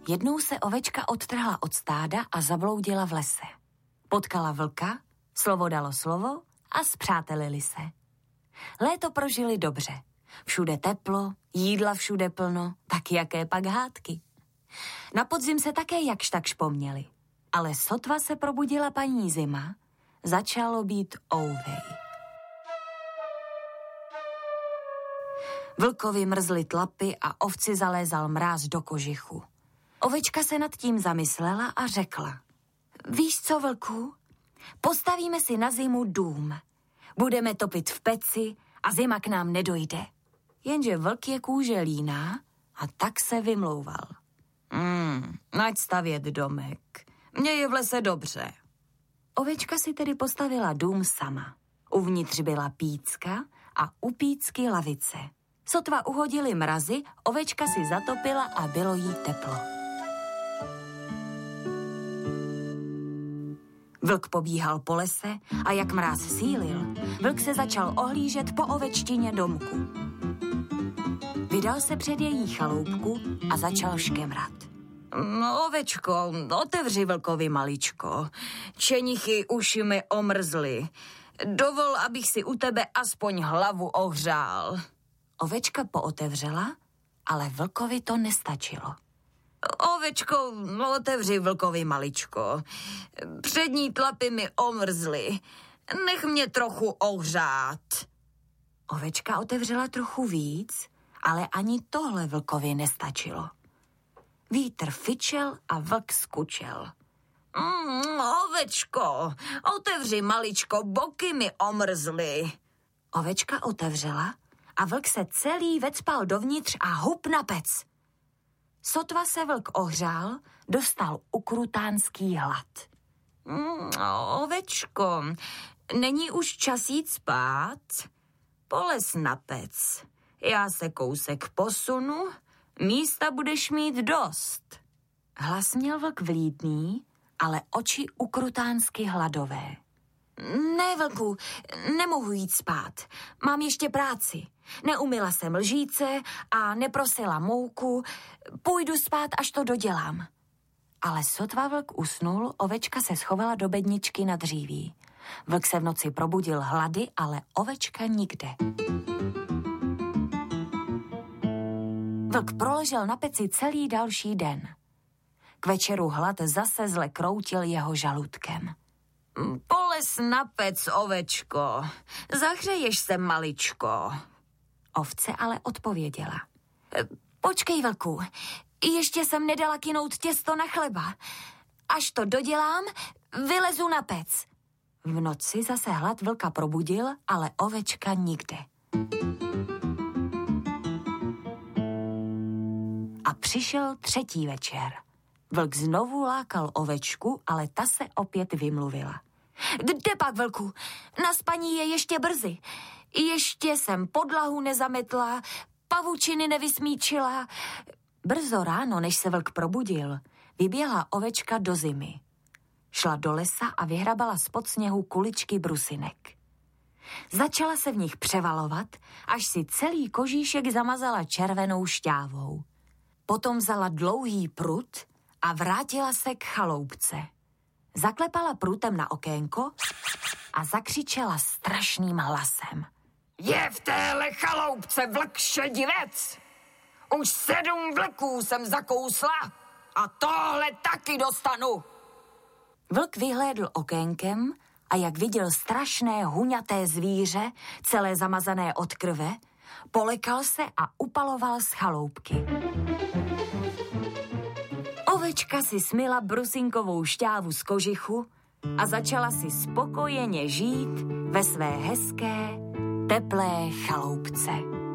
Jednou se ovečka odtrhla od stáda a zabloudila v lese. Potkala vlka, slovo dalo slovo a spřátelili se. Léto prožili dobře. Všude teplo, jídla všude plno, tak jaké pak hádky. Na podzim se také jakž takž poměli. Ale sotva se probudila paní zima, začalo být ouvej. Vlkovi mrzly tlapy a ovci zalézal mráz do kožichu. Ovečka se nad tím zamyslela a řekla: Víš co, vlku? Postavíme si na zimu dům. Budeme topit v peci a zima k nám nedojde. Jenže vlk je kůže líná a tak se vymlouval. Ať stavět domek. Mně je v lese dobře. Ovečka si tedy postavila dům sama. Uvnitř byla pícka a u pícky lavice. Sotva uhodili mrazy, ovečka si zatopila a bylo jí teplo. Vlk pobíhal po lese a jak mráz sílil, vlk se začal ohlížet po ovečtině domku. Vydal se před její chaloupku a začal škemrat. Ovečko, otevři vlkovi maličko. Čenichy uši mi omrzly. Dovol, abych si u tebe aspoň hlavu ohřál. Ovečka pootevřela, ale vlkovi to nestačilo. Ovečko, otevři vlkovi maličko. Přední tlapy mi omrzly. Nech mě trochu ohřát. Ovečka otevřela trochu víc, ale ani tohle vlkovi nestačilo. Vítr fičel a vlk skučel. Ovečko, otevři maličko, boky mi omrzly. Ovečka otevřela a vlk se celý vecpal dovnitř a hup na pec. Sotva se vlk ohřál, dostal ukrutánský hlad. Ovečko, není už čas jít spát? Polez na pec. Já se kousek posunu, místa budeš mít dost. Hlas měl vlk vlídný, ale oči ukrutánsky hladové. Ne, vlku, nemohu jít spát. Mám ještě práci. Neumyla jsem lžíce a neprosila mouku. Půjdu spát, až to dodělám. Ale sotva vlk usnul, ovečka se schovala do bedničky na dříví. Vlk se v noci probudil hlady, ale ovečka nikde. Vlk proležel na peci celý další den. K večeru hlad zase zle kroutil jeho žaludkem. Polez na pec, ovečko. Zahřeješ se maličko. Ovce ale odpověděla. Počkej, vlku, ještě jsem nedala kynout těsto na chleba. Až to dodělám, vylezu na pec. V noci zase hlad vlka probudil, ale ovečka nikde. A přišel třetí večer. Vlk znovu lákal ovečku, ale ta se opět vymluvila. Jde pak, vlku, na spaní je ještě brzy. Ještě jsem podlahu nezametla, pavučiny nevysmíčila. Brzo ráno, než se vlk probudil, vyběhla ovečka do zimy. Šla do lesa a vyhrabala spod sněhu kuličky brusinek. Začala se v nich převalovat, až si celý kožíšek zamazala červenou šťávou. Potom vzala dlouhý prut a vrátila se k chaloupce. Zaklepala prutem na okénko a zakřičela strašným hlasem. Je v téhle chaloupce vlk šedivec! Už 7 vlků jsem zakousla a tohle taky dostanu! Vlk vyhlédl okénkem a jak viděl strašné huňaté zvíře, celé zamazané od krve, polekal se a upaloval z chaloupky. Ovečka si smyla brusinkovou šťávu z kožichu a začala si spokojeně žít ve své hezké, teplé chaloupce.